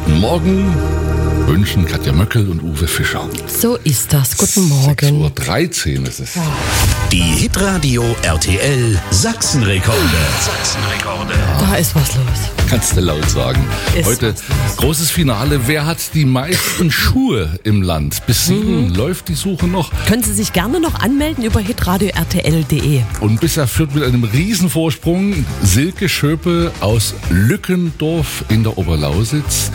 Guten Morgen wünschen Katja Möckel und Uwe Fischer. So ist das. Guten Morgen. 6:13 Uhr ist es. Die Hitradio RTL Sachsenrekorde. Da ist was los. Kannst du laut sagen. Ist Heute was los. großes Finale. Wer hat die meisten Schuhe im Land? Bis 7 läuft die Suche noch. Können Sie sich gerne noch anmelden über hitradio-rtl.de. Und bisher führt mit einem Riesenvorsprung Silke Schöpe aus Lückendorf in der Oberlausitz.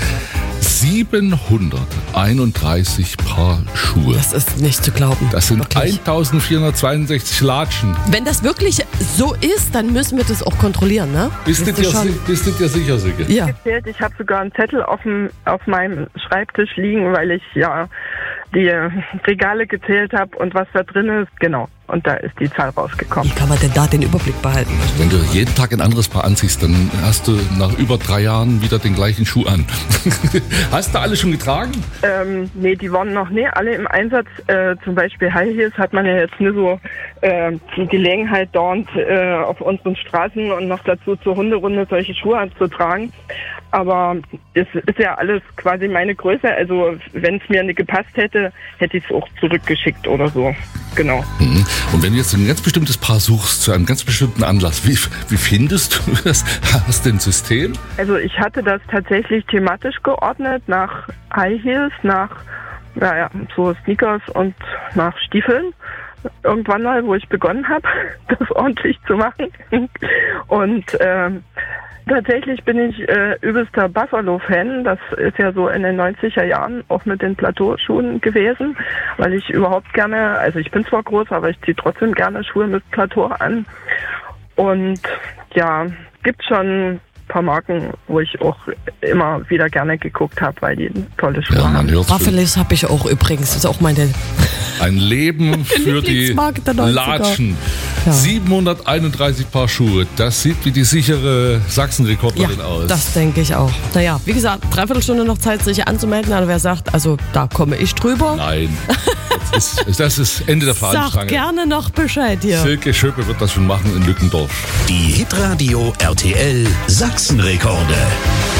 731 Paar Schuhe. Das ist nicht zu glauben. Das sind Wirklich. 1462 Latschen. Wenn das wirklich so ist, dann müssen wir das auch kontrollieren, ne? Bist du dir sicher, Silke? Ja. Gezählt. Ich habe sogar einen Zettel auf meinem Schreibtisch liegen, weil ich ja die Regale gezählt habe und was da drin ist. Genau. Und da ist die Zahl rausgekommen. Wie kann man denn da den Überblick behalten? Wenn du jeden Tag ein anderes Paar anziehst, dann hast du nach über 3 Jahren wieder den gleichen Schuh an. Hast du alle schon getragen? Nee, die waren noch nie alle im Einsatz. Zum Beispiel High Heels hat man ja jetzt nur so die Gelegenheit, dauernd auf unseren Straßen und noch dazu zur Hunderunde solche Schuhe anzutragen. Aber es ist ja alles quasi meine Größe. Also wenn es mir nicht gepasst hätte, hätte ich es auch zurückgeschickt oder so. Genau. Mhm. Und wenn du jetzt ein ganz bestimmtes Paar suchst, zu einem ganz bestimmten Anlass, wie findest du das? Hast du ein System? Also ich hatte das tatsächlich thematisch geordnet nach High Heels, nach so Sneakers und nach Stiefeln. Irgendwann mal, wo ich begonnen habe, das ordentlich zu machen. Und tatsächlich bin ich übelster Buffalo-Fan. Das ist ja so in den 90er Jahren auch mit den Plateauschuhen gewesen, weil ich überhaupt gerne, also ich bin zwar groß, aber ich ziehe trotzdem gerne Schuhe mit Plateau an. Und ja, gibt schon ein paar Marken, wo ich auch immer wieder gerne geguckt habe, weil die tolle Schuhe Ja, man haben. hört Waffelis habe ich auch übrigens. Das ist auch meine. ein Leben für die Lieblingsmarke der 90er. Latschen. Ja. 731 Paar Schuhe. Das sieht wie die sichere Sachsenrekordlerin aus. Das denke ich auch. Naja, wie gesagt, 3/4 Stunde noch Zeit, sich anzumelden. Aber wer sagt, also da komme ich drüber, Nein, das ist Ende der sag Fahnenstange. gerne noch Bescheid hier. Silke Schöpe wird das schon machen in Lückendorf. Die Hitradio RTL Sachsenrekorde.